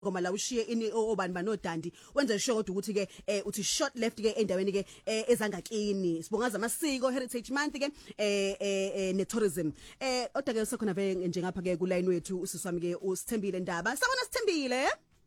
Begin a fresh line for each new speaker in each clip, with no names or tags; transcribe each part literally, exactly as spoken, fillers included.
ngoma la ushiye ini obani banodandi wenze sure kodwa ukuthi ke eh uthi short left ke endaweni ke ezangakini sibongaza amasiko heritage month ke eh eh ne tourism eh kodwa ke sekhona vele njengapha ke ku line wethu usiswami ke uSithembile Ndaba sabona Sithembile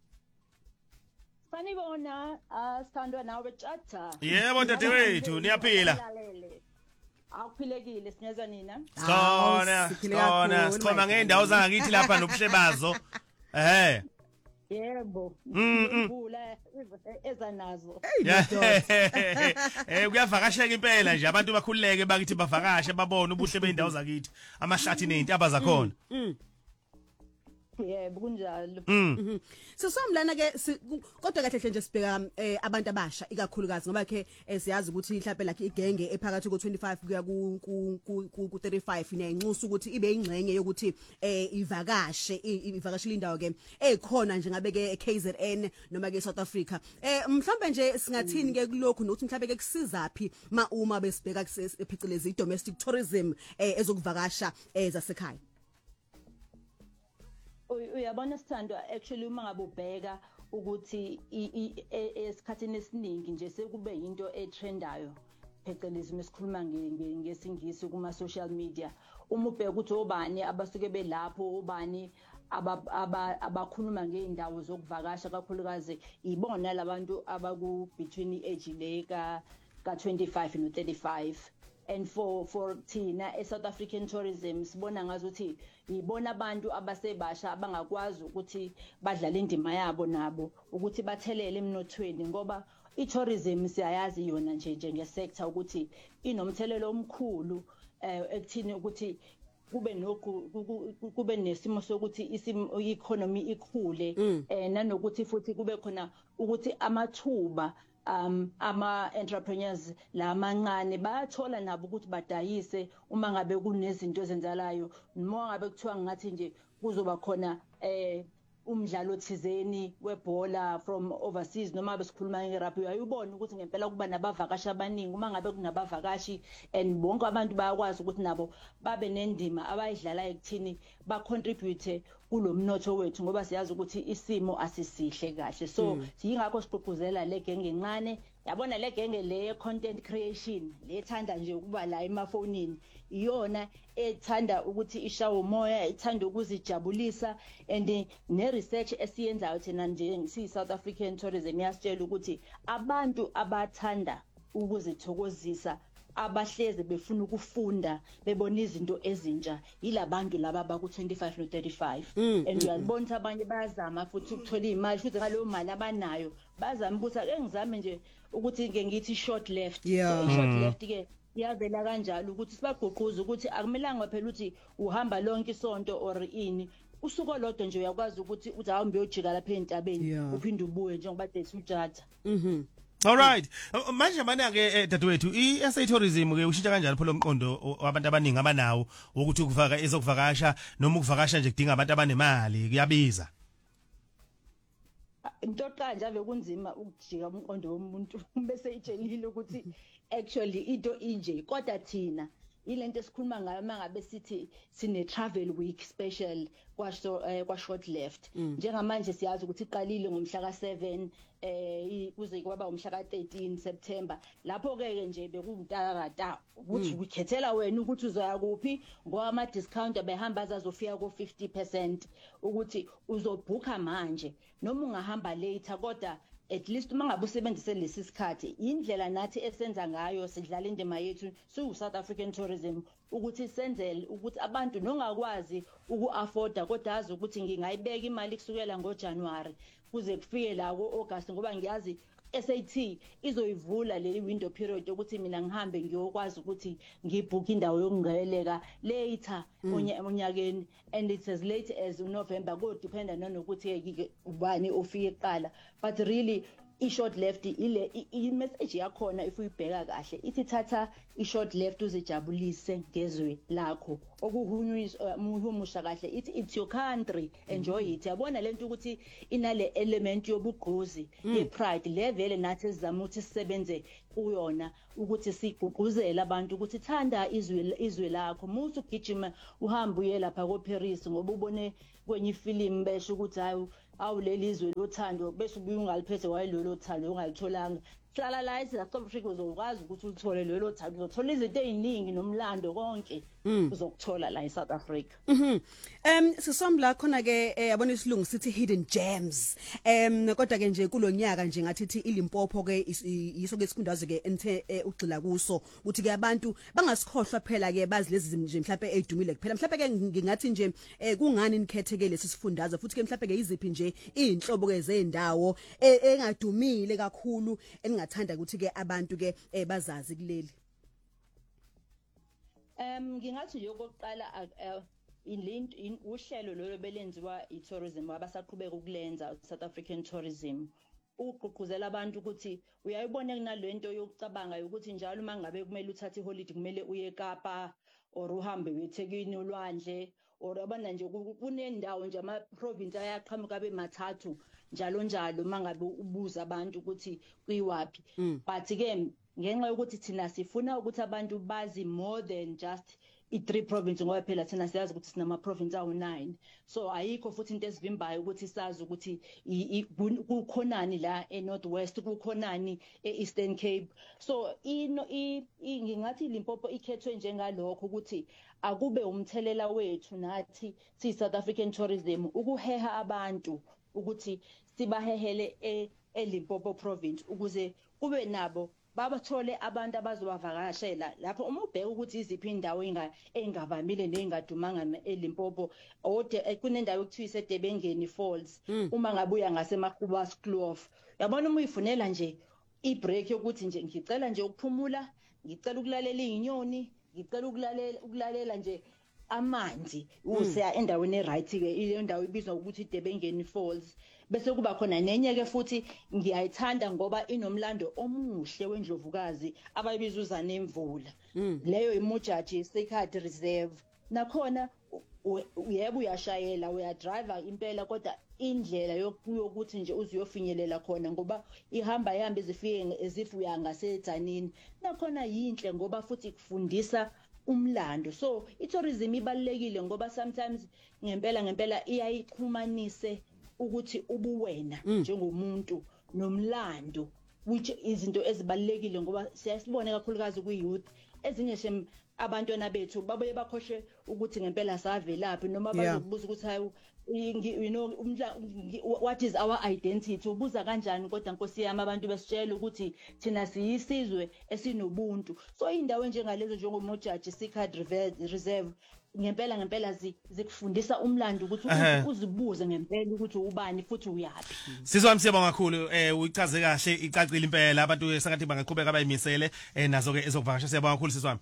Sanibona asithandwa nawe Tjatha
Yebo dadewethu niyaphila
Awuphilekile sinyeza nina
Sona sona sikhoma ngendawo zangakithi lapha nobushebazo eh
Yebo ngibula ezanazo
Eh kuyavakasheka impela nje abantu bakhululeke bakithi bavakashe babone ubuhle beindawo zakithi amahlathi nezintaba zakhona
Yebo kunjalo.
Mhm. Sisomlana ke kodwa kahle hle nje sibheka abantu abasha ikakhulukazi ngoba ke siyazi ukuthi mhlawumbe like igenge ephakathi ko twenty-five kuya ku ku thirty-five inenxusa ukuthi ibe ingxenye yokuthi eh ivakashe ivakashile indawo ke ekhona nje ngabe ke K Z N noma ke South Africa. Eh mhlawumbe nje singathini ke kulokhu nokuthi mhlawumbe ke kusizaphi ma uma besibheka ephicelezi domestic tourism eh ezokuvakasha ezasekhaya.
Uyabona Sithandwa actually uma ngabe ubheka ukuthi esikhathini esiningi nje sekube into etrendayo phecelezi mesikhuluma ngesingisi kuma social media uma ubheka ukuthi obani abasuke belapho obani abakhuluma ngeindawo zokuvakasha kakhulukazi ibona labantu abaku between age le ka ka twenty-five no thirty-five. And for for thina e South African tourism sibona ngazuthi ibona abantu abasebasha abangakwazi ukuthi badlale indima yabo nabo ukuthi bathelele emnothweni ngoba i-tourism siyayazi yona nje njenge sector ukuthi inomthelelo omkhulu ekuthini ukuthi kube noku kube nesimo sokuthi isimo economy ikhule eh nanokuthi futhi kube khona ukuthi amathuba um ama entrepreneurs la amancane bayathola nabo ukuthi badayise uma ngabe kunezinto ezenzalayo noma ngabe kuthiwa ngathi nje kuzoba khona eh umdlalo thizeni webhola from overseas noma besikhuluma ngerugby uyayibona ukuthi ngempela kuba nabavakashi abaningi uma ngabe kunabavakashi and bonke abantu bayakwazi ukuthi nabo babe nendima abayidlala ekuthini ba contribute kulomnotho wethu ngoba siyazi ukuthi isimo asisihle kahle so siyingakho siqhuquzela le genge encane yabona le genge le content creation lethanda nje ukuba la emafonini iyona ethanda ukuthi ishawo umoya ethanda ukuzijabulisa and ne research esiyenzayo thina nje ngisi South African Tourism yasitshela ukuthi abantu abathanda ukuzithokozisa abahleze befuna ukufunda bebona izinto ezintsha yilabantu laba baku twenty-five no thirty-five and uyabona abanye bayazama futhi ukuthola imali futhi ngaleyo mali abanayo bazama ukuthi ake ngizame nje ukuthi ke ngithi short left short left ke iyavela kanjalo ukuthi sibagqoquza ukuthi akumelanga phela ukuthi uhamba lonke isonto or ini usuku lodwa nje uyakwazi ukuthi uthi awumbe uyojika lapha entabeni uphinde ubuye njengoba dethi uJatha.
Mhm.
All right. Manje mana ke dadewethu i-S A tourism ke ushintsha kanjalo phela umqondo wabantu abaningi abanawo ukuthi ukuvaka ezokuvakasha noma ukuvakasha nje kudinga abantu abanemali kuyabiza.
Into kanje ave kunzima ukujika umqondo womuntu bese itshelile ukuthi actually into inje kodwa thina ilento esikhuluma ngayo mangabe sithi sine travel week special kwaso kwa short left njengamanje siyazi ukuthi iqalile ngomhla ka seven eh kuze kwaba umhla ka thirteen September lapho ke nje bekuntakata ukuthi ukhethela wena ukuthi uzoya kuphi ngoba ama discount abehamba azofika ku fifty percent ukuthi uzobhuka manje noma ungahamba later kodwa at least uma ngabe usebenzise lesi sikhathi indlela nathi esenza ngayo sidlala indima yethu su South African Tourism ukuthi senzele ukuthi abantu nongakwazi uku-afforda kodwa azi ukuthi ngingayibeka imali kusukela ngoJanuary kuze kufike la ku-August ngoba ngiyazi S A T izoyivula le window period ukuthi mina ngihambe ngiyokwazi ukuthi ngibhuke indawo yokungcweleka later onyakeni and it's as late as November go depend nanokuthi ubani ofike eqala but really i-short left ile i-message yakhona if uyibheka kahle ithi thatha i-short left uzijabulise ngezwe lakho okuhunyusha kahle ithi it's your country enjoy it yabona lento ukuthi inale element yobugqozi ye-pride levele nathi sizama ukuthi sisebenze kuyona ukuthi sigqugquzele abantu ukuthi thanda izwe izwe lakho musu gijima uhamba uye lapha ko Paris ngoba ubone kwenye ifilimu besho ukuthi hayi awulelizwe lothando bese ubuye ungaliphethe wayilolo thando ungalitholanga hlala la eSouth Africa uzokwazi ukuthi uthole lelo thando uzothola izinto eziningi nomlando konke uzokuthola la eSouth Africa.
Mhm. Em sisombla khona ke yabona isilungu sithi hidden gems. Em kodwa ke nje kulonyaka nje ngathi iLimpopo ke yiso ke isifundazwe ke enthe ugcila kuso ukuthi ke abantu bangasikhohlwa phela ke bazi lezi nje mhlawumbe edumile kuphela mhlawumbe ke ngingathi nje kungani nikhetheke lesi sifundazwe futhi ke mhlawumbe ke iziphi nje izinhlobo ke zendawo engadumile kakhulu eningathanda ukuthi ke abantu ke bazazi kuleli.
Um ngingathi nje okokuqala ilinto uhlelo lolo belenziwa iTourism abasaqhubeka ukulenza South African Tourism ugqugquzela abantu ukuthi uyayibona kunalento yokucabanga ukuthi njalo mangabe kumele uthathe iholiday kumele uye eKapa or uhambe weThekwini olwandle or abana nje kunendawo nje ama province ayaqhamuka bemathathu njalo njalo mangabe ubuza abantu ukuthi kuyiwapi but ke ngenxa yokuthi thina sifuna ukuthi abantu bazi more than just i-three province ngoba phela thina siyazi ukuthi sinama province awu nine so ayikho futhi into esivimbayo ukuthi sazi ukuthi kukhonani la eNorth West kukhonani eEastern Cape so ino ngingathi iLimpopo ikhethwe njengalokho ukuthi akube umthelela wethu nathi si South African Tourism ukuheha abantu ukuthi sibahehele eLimpopo province ukuze kube nabo babathole abantu abazobavakashela lapho uma ubheka ukuthi iziphi indawo engavamile nezingadumanga eLimpopo ode kunendawo ekuthiwa iseDebengeni Falls uma ngabuya ngaseMagubas Kloof yabona uma uyifunela nje ibreak yokuthi nje ngicela nje ukuphumula ngicela ukulalela izinyoni ngicela ukulalela ukulalela nje amanzi useya endaweni eright ke ile ndawo ibizwa ukuthi iDebengeni Falls bese kuba khona nenye ke futhi ngiyayithanda ngoba inomlando omuhle wendlovukazi abayibiza uzana emvula leyo iMujaji Sacred Reserve nakhona uyebo uyashayela uyadriver impela kodwa indlela yokuthi nje uziyofinyelela khona ngoba ihamba ihamba ezifike ezifu uyangaseTzanini nakhona yinhle ngoba futhi kufundisa umlando so itourism ibalekile ngoba sometimes ngempela ngempela iyayixhumanise ukuthi ubuwena njengomuntu nomlando which izinto ezibalekile ngoba siyasibone kakhulukazi kuyouth ezinye shem abantwana bethu babuye bakhohle ukuthi ngempela savelaphi noma bazokubuza ukuthi hayi you know what is our identity ubuza kanjani kodwa Nkosi yami abantu besitshela ukuthi thina siyisizwe esinobuntu so indawo njengalezo njengoMujaji Sacred Reserve ngempela ngempela zikufundisa umlando ukuthi uzibuze ngempela ukuthi ubani futhi uyapi
Sizwa msiyabonga kakhulu eh uyichaze kahle icacile impela abantu esangathi bangaqhubeka bayimisele eh nazo ke ezokuvakasha siyabonga kakhulu sizwami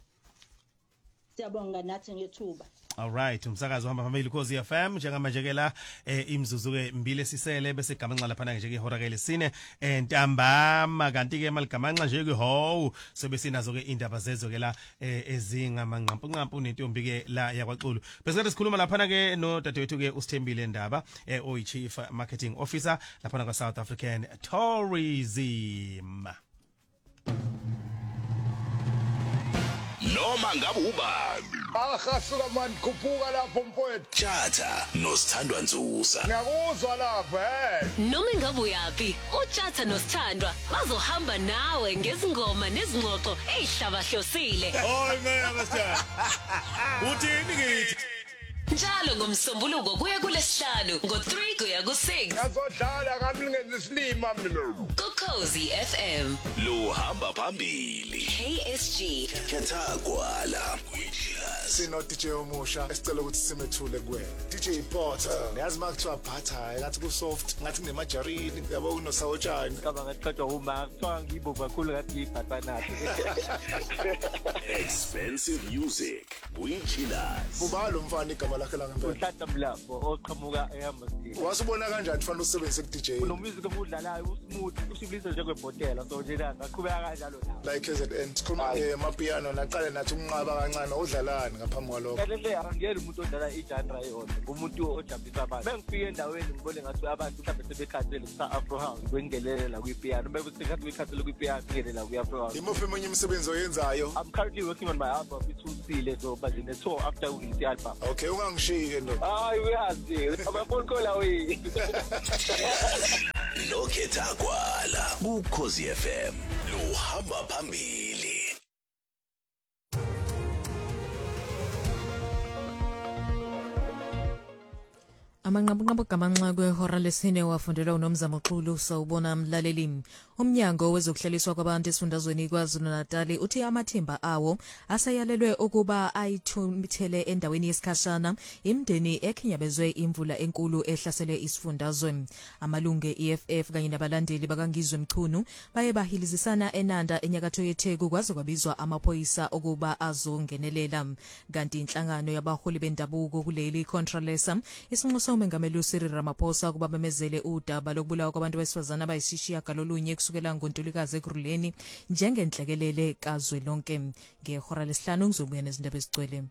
Siyabonga nathi ngethuba
All right umsakazo uhamba phambili Khosi F M njengamanje ke la imzuzu ke mbile sisele bese gamanxa lapha nje ke ihora ke lesine entambama kanti ke maligamanxa nje ke ho sobe sinazo ke indaba zezo ke la ezingamanqampu nqampu nentombi ke la yakwaXulu bese ke sikhuluma lapha ke no dadewethu ke uSithembile Ndaba oyi Chief Marketing Officer lapha kwa South African Tourism
Noma ngabe ubani
akasuka manje khuphuka lapho mfowethu
Tjatha noSithandwa Nzusa
ngiyakuzwa lapho eh
Noma ngabe uyapi uTjatha noSithandwa bazohamba nawe ngezingoma nezingxoxo ezihlabahlosile
Hayi ngeke sithatha Uthini kithi
Njalo ngomsombuluko kuye kulesihlanu ngo three kuya ku six
Ngazodlala kanti ngenza isilima mina
Khosi F M
lo hamba phambili
K S G
Khetha kwala
Sino D J omusha esicela ukuthi simethule kuwena D J Porter yazi makuthiwa bhatha ngathi ku soft ngathi kunemajarini yabo kunosawotshani
kaba ngaqedwa uma kuthiwa ngibo kakhulu ngathi ibhatha nathi
Expensive music Winchilas
ubalo mfana igama lakhe la ngempela
uhlahla mlambo oqhamuka eHammersmith
wasubona kanjani fanele usebenzise ku D J
no music omudlalayo usmooth usibilisa njengebhotela so nje ngaqhubeka kanjalo la
la K Z N sikhuluma ngemapiano naqale nathi ukunqaba kancane udlalani ngaphambi kwalokho
kanti angiyeli umuntu odlala igenre yona umuntu ojabulisa abantu bengifike endaweni ngibone ngathi abantu mhlawumbe sebekhathele kusa Afro House kwengelele la kwipiano bese sekhathi bekhathele kwipiano ngelela ku Afro House
imuphi eminye imisebenzi oyenzayo
I'm currently working on my album ithusile so ukuhamba nje ne-tour after we album.
Okay, ungangishiye ndo.
Hayi uyazi abafuni khola we.
Lokhetha kwala kuKhosi F M lo hamba phambili.
Amanqabunqabu gamanxa kwehora lesine wafundelwa uNomzamo Xulu sawubona mlaleli. Umnyango wezokuhlaliswa kwabantu esifundazweni KwaZulu-Natal uthi amathimba awo asayalelwe ukuba ayithumithele endaweni yesikhashana imndeni ekhinyabezwe imvula enkulu ehlasele isifundazwe. Amalungu e F F kanye nabalandeli bakangizwe Mchunu baye bahilizisana eNanda enyakatho yeTheku kwaze kwabizwa amaphoyisa ukuba azongenelela. Kanti inhlangano yabaholi bendabuko kuleli contralesa isinxuso uMengameli uCyril Ramaphosa kuba bemezele udaba lokubulawa kwabantu besifazana abayisishiya galolunye kusukela ngoNtulikazi eGruleni njengenhlekelele kazwelonke. Ngehora lesihlanu ngizobuya nezindaba ezigcwele.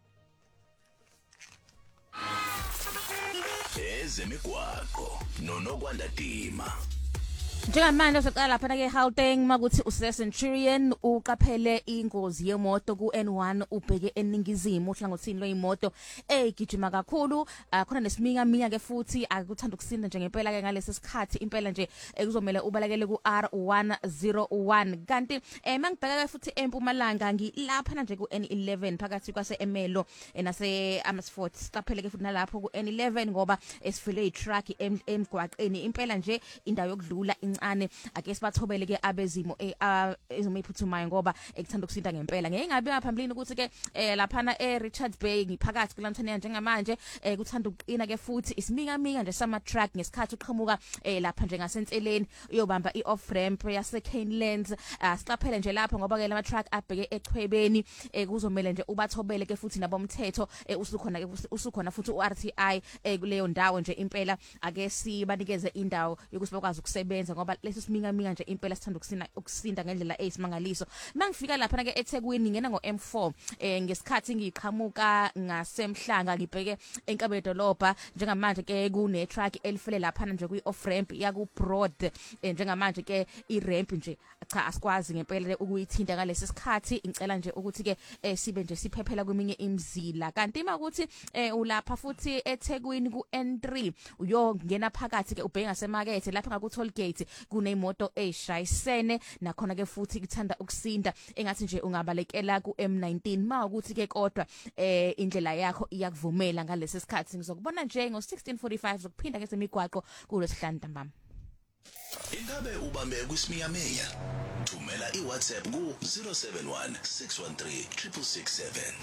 Ezemigwaqo noNokwanda Dima.
Njengamanje soqala lapha ke Gauteng makuthi use Centurion uqaphele ingozi yemoto ku N one ubheke eningizimu uhlangothini lweimoto egijima kakhulu khona nesiminga minga ke futhi akuthanda ukusinda nje ngempela ke ngalesi sikhathi impela nje kuzomela ubalekele ku R one oh one kanti eh mangibheka ke futhi eMpumalanga ngilapha nje ku N eleven phakathi kwase Emelo nase Amersfoort siqaphele ke futhi nalapho ku N eleven ngoba esifile itruck emgwaqeni impela nje indawo yokudlula ane ake sibathobele ke abezimo ezimephuthumayo ngoba ekuthanda ukusinda ngempela ngeke ngabe ngaphambili ukuthi ke laphana eRichards Bay ngiphakathi kulanthana njengamanje kuthanda ukuqina ke futhi isiminga minga nje sama truck ngesikhathi uqhamuka lapha nje ngasenseleni uyobamba i-off ramp yase Canelands siqaphele nje lapha ngoba ke lama truck abheke echwebeni kuzomela nje ubathobele ke futhi nabomthetho usukhona ke usukhona futhi u-R T I kuleyo ndawo nje impela ake sibanikeze indawo yokuthi bakwazi ukusebenza ngoba lesi siminga minga nje impela sithanda ukusinda ukusinda ngendlela eyisimangaliso. Mangifika lapha ke eThekwini ngena ngo M four eh ngesikhathi ngiqhamuka ngasemhlanga ngibheke enkabelo dolobha njengamanje ke kune truck elifele lapha nje kwi off ramp yaku Broad njengamanje ke i ramp nje cha asikwazi ngempela ukuyithinta ngalesi sikhathi ngicela nje ukuthi ke sibe nje siphephela kweminye imizila kanti makuthi ulapha futhi eThekwini ku N three uyongena phakathi ke ubheka ngasemarket lapha ngaku toll gate kuneimoto eshayisene nakhona ke futhi kuthanda ukusinda engathi nje ungabalekela ku M nineteen ma ukuthi ke kodwa eh indlela yakho iyakuvumela ngalesi sikhathi ngizokubona nje ngo sixteen forty-five zokuphinda ke semigwaqo kulesihlanu ntambama.
Ingabe ubambe kwisimiyameya thumela iWhatsApp ku zero seven one six one three six six seven.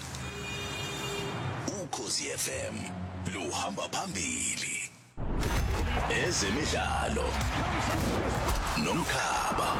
uKhosi F M lo hamba phambili. Ezemidlalo nomkhaba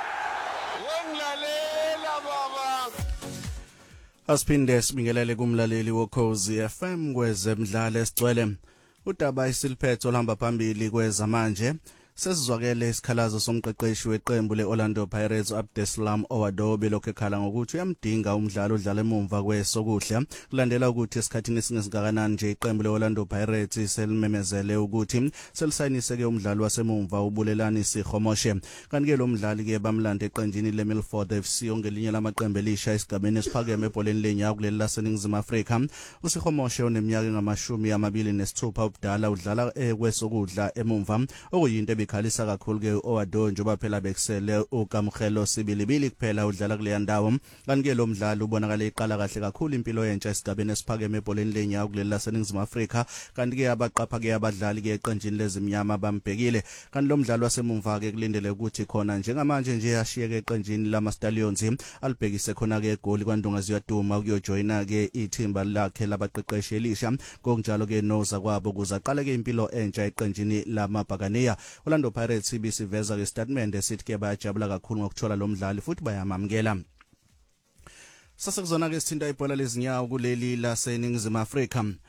wenglalela baba
Asiphinde sibingelele kumlaleli woKhosi F M kwezemidlalo esigcwele udaba isiliphetho olhamba phambili kwezamanje sesizwakele isikhalazo somqeqeshi weqembu leOrlando Pirates Abdeslam Owadobe lokho ekhala ngokuthi uyamdinga umdlalo odlala emumva kwesokuhle kulandela ukuthi esikhathini esingesingakanani nje iqembu leOrlando Pirates selimemezele ukuthi selisayinise ke umdlalo wasemumva ubulelani sikhomoshe kanti ke lo mdlali ke bamlanda eqenjini leMilford F C ongelinye lamaqembu elisha esigabeni esiphakeme ebholeni lenyaka kuleli laseNingizimu Afrika usikhomoshe oneminyaka engamashumi amabili nesithupha ubudala udlala kwesokudla emumva okuyinto bekhalisa kakhulu ke Owado njoba phela bekusele uKamkhelo Sibilibili kuphela udlala kule ndawo kanti ke lo mdlalo ubonakala iqala kahle kakhulu impilo yentsha esigabeni esiphakeme ebholeni lenyaka kuleli laseNingizimu Afrika kanti ke abaqapha ke abadlali ke eqenjini lezimnyama bambhekile kanti lo mdlalo wasemumva ke kulindele ukuthi khona njengamanje nje ashiyeke eqenjini lama Stallions alibhekise khona ke egoli kwaNdungazi yaduma ukuyojoina ke ithimba lakhe labaqeqeshi elisha ngokunjalo ke noza kwabo kuza qala ke impilo entsha eqenjini lamaBhakaniya Orlando Pirates ibisiveza ke statement esithi ke bayajabula kakhulu ngokuthola lo mdlali futhi bayamamkela. Sase kuzona ke sithinta ibhola lezinyawo kuleli laseNingizimu Afrika.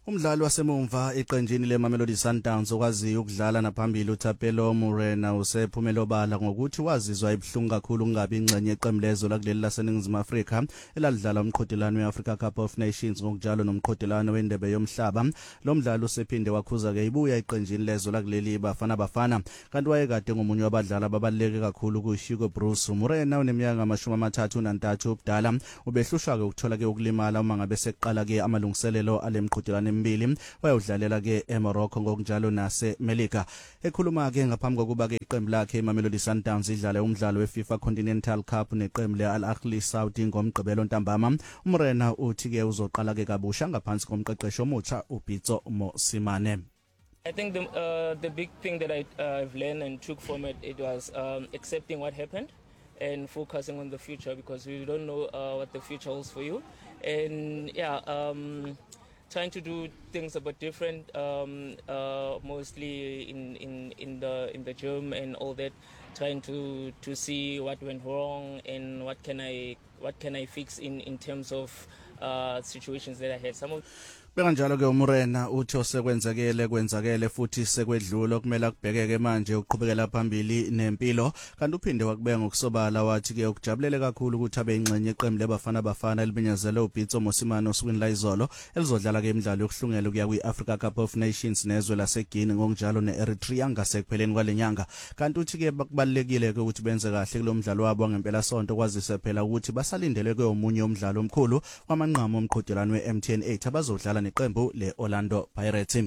Umdlali wasemumva eqenjini leMamelodi Sundowns okwaziyo ukudlala naphambili uTapelo Morena usephumela obala ngokuthi wazizwa ibhlungu kakhulu ungabi ingxenye yeqembu lezo lakuleli laseNingizimu Afrika elalidlala umqhudelwano weAfrica Cup of Nations ngokunjalo nomqhudelwano wendebe yomhlaba. Lo mdlali usephinde wakhuza ke ibuya eqenjini lezo lakuleli Bafana Bafana kanti wayekade ngomunye wabadlali ababaluleke kakhulu kuHugo Bruce. Morena uneminyaka amashumi amathathu nantathu ubudala ubehlushwa ke ukuthola ke ukulimala uma ngabe seqala ke amalungiselelo alemqhudelwano mbili wayodlalela ke eMorocco ngokunjalo nase Melika. Ekhuluma ke ngaphambi kokuba ke iqembu lakhe iMamelodi Sundowns idlale umdlalo weFIFA Continental Cup neqembu leAl Ahly Saudi ngomgqibelo ntambama, uMorena uthi ke uzoqala ke kabusha ngaphansi komqeqesho omutsha uPitso Mosimane.
I think the uh, the big thing that I uh, I've learned and took from it it was um, accepting what happened and focusing on the future, because we don't know uh, what the future holds for you. And yeah, um trying to do things a bit different, um, uh, mostly in, in, in the in the gym and all that, trying to, to see what went wrong and what can I what can I fix in, in terms of uh, situations that I had. Some of
Bekanjalo ke uMorena uthi osekwenzakele kwenzakele futhi sekwedlula kumele akubhekeke manje uqhubekela phambili nempilo, kanti uphinde wakubeka ngokusobala wathi ke ukujabulele kakhulu ukuthi abe ingxenye yeqembu leBafana Bafana elibinyazele uPitso Mosimane osukwini la izolo elizodlala ke imidlalo yokuhlungela kuya kwiAfrica Cup of Nations nezwe laseGuinea ngokunjalo neEritrea ngasekupheleni kwalenyanga. Kanti uthi ke bakubalekile ke ukuthi benze kahle kulo mdlalo wabo ngempela sonto kwazise phela ukuthi basalindele ke omunye umdlalo omkhulu kwamanqamo omqhudelwano weM T N eight abazodlala neqembu leOrlando Pirates.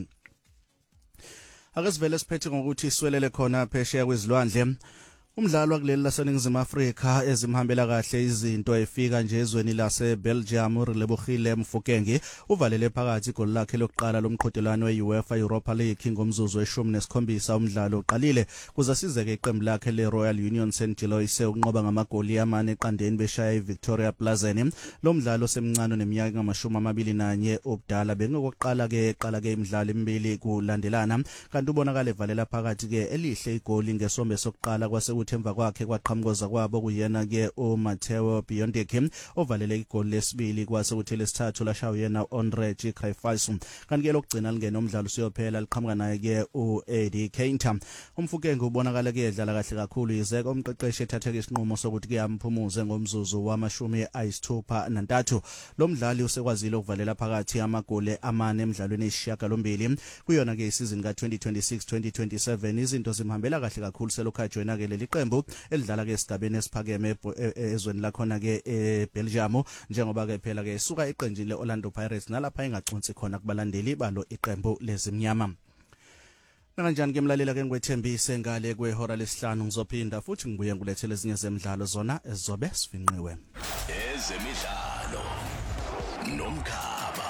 Akasivele siphethe ngokuthi iswelele khona phesheya kwezilwandle. Umdlalo wakuleli laseNingizimu Afrika ezimhambela kahle izinto efika nje ezweni laseBelgium uRelebohile Mofokeng uvalele phakathi igoli lakhe lokuqala lomqhudelwano weUEFA Europa League ngomzuzu weshumi nesikhombisa umdlalo uqalile kuze sizeke iqembu lakhe leRoyal Union Saint Gilloise ukunqoba ngamagoli amane eqandeni beshaya iVictoria Plazeni. Lo mdlalo semncane neminyaka ngamashumi amabili nanye obudala bengokuqala ke eqala ke imidlalo emibili kulandelana, kanti ubonakala evalela phakathi ke elihle igoli ngesombe sokuqala kwase emva kwakhe kwaqhamukoza kwabo kuyena ke uMatteo Biondeki ovalele igoli lesibili kwase kuthi lesithathu lashawa yena Onregi Kreyfis, kanti ke lokugcina lingena umdlalo usiyophela liqhamuka naye ke uEddie Keita. Umfukenge ubonakala ke edlala kahle kakhulu izeke umqeqeshi ethatheke isinqumo sokuthi ke amphumuze ngomzuzu wamashumi ayisithupha nantathu. Lo mdlali usekwazile ukuvalela phakathi amagoli amane emidlalweni eyisishiyagalombili kuyona ke isizini ka twenty twenty-six twenty twenty-seven. Izinto zimhambela kahle kakhulu selokhu ajoyina ke leli qembu elidlala ke esigabeni esiphakeme ezweni lakhona ke eBelgium, njengoba ke phela ke suka eqenjini leOrlando Pirates nalapha engacunsi khona kubalandeli balo iqembu lezimnyama. Kanjani ke mlalela ke ngwethembise ngale kwehora lesihlanu ngizophinda futhi ngibuye ngulethele ezinye zemidlalo zona ezizobe sifinqiwe.
Ezemidlalo nomkhaba.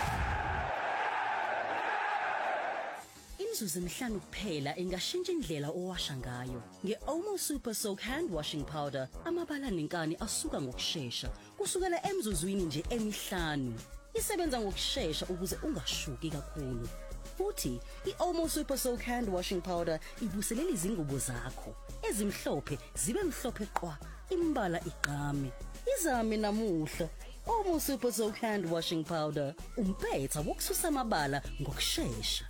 Imizuzu emihlanu kuphela ingashintsha indlela owasha ngayo. Nge-Omo Super Soak Hand Washing Powder, amabala nenkani asuka ngokusheshsha kusukela emzuzwini nje emihlanu. Isebenza ngokusheshsha ukuze ungashuki kakhulu. Futhi i-Omo Super Soak Hand Washing Powder ivuselela izingubo zakho ezimhlophe zibe mhlophe qwa, imbala iqhame. Izame namuhla Omo Super Soak Hand Washing Powder, umpetha wokususa amabala ngokusheshsha.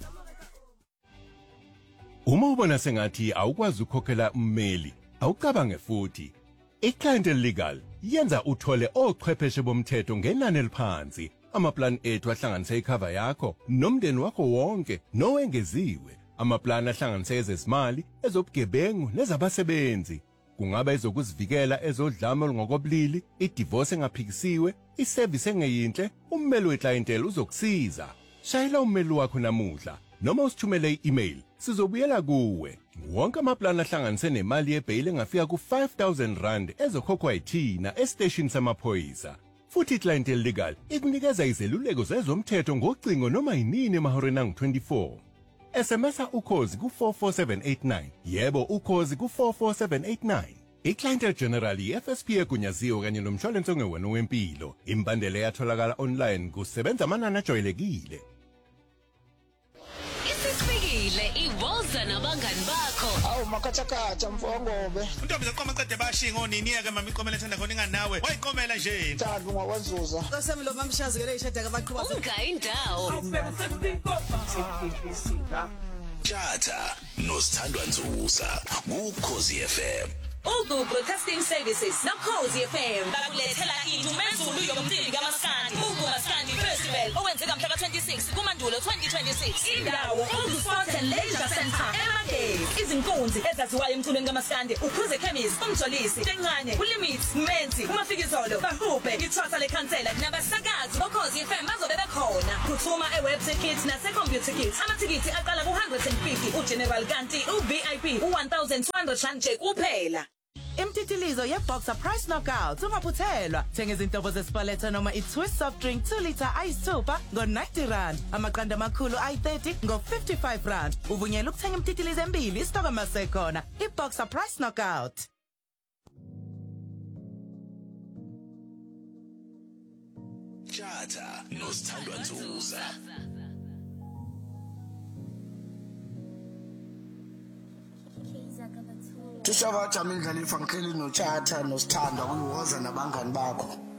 Uma ubona sengathi awukwazi ukukhokhela ummeli, awucabange futhi. iClientele Legal yenza uthole ochwepheshe bomthetho ngenani eliphansi. Amaplan ethu ahlanganisa icover yakho nomndeni wakho wonke nowengeziwe. Amaplan ahlanganisa ezezimali, ezobugebengu nezabasebenzi. Kungaba ezokuzivikela ezodlame olungokobulili, idivorce engaphikisiwe, iservice engeyinhle, ummeli weClientele uzokusiza. Shayela ummeli wakho namuhla noma usithumele i-email, sizobuyela kuwe. Wonke amaplan ahlanganise nemali yebail engafika ku five thousand rand ezokhokhwa yithina estation samaphoyisa. Futhi iClientele Legal ikunikeza izeluleko zezomthetho ngocingo noma yinini emahoreni angu twenty-four. S M S ukhozi ku four four seven eight nine. Yebo ukhozi ku four four seven eight nine. iClientele General F S P egunyaziwe kanye nomshwalense ongewona wempilo. Imbandela yatholakala online kusebenza amanani ajwayelekile.
Isifikile iWoza nabangani bakho.
hawu makhathakhatha mfongobe
Untombi zaqoma qede bashinga onini ke mama iqomela ethanda khona inganawe wayiqomela nje
Thando ngakwenzuza
Qasemi lo mamshazi ke leyishada kabaqhuba
Ungayindawo
Tjata nosithandwa Nzuza kuKhosi F M
Ugu Broadcasting Services na Khosi F M bakulethela indumezulu yomcimbi kaMaskandi Ugu Maskandi Festival owenzeka mhla ka twenty-six kuMandulo twenty twenty-six indawo Ugu Sports and Leisure Center eMande izinkunzi ezaziwayo emculweni kaMaskandi ukhuze chemist umjolisi Tencane uLimits Menzi uMafikizolo bahube ithosa lekhansela nabasakazi boKhosi F M bazobe bekhona kuthuma ewebsite kit nase computer kit amathikiti aqala ku one hundred fifty uGeneral kanti uV I P u one thousand two hundred rand nje kuphela
Imtitilizo ye-Boxer Price Knockout ungaphuthelwa. Thenga izinhlobo zespaletha noma i-Twist soft drink two liter ayisithupha ngo-ninety rand. Amaqanda amakhulu ayi-thirty ngo-fifty-five rand. Uvunyelwa ukuthenga imtitilizo embili isitoko masekhona. I-Boxer Price Knockout.
Tjata nosithandwa Nzuza
Tushabathi amindlalo ifankeli noTshatha nosithandwa kuyiwoza nabangani bakho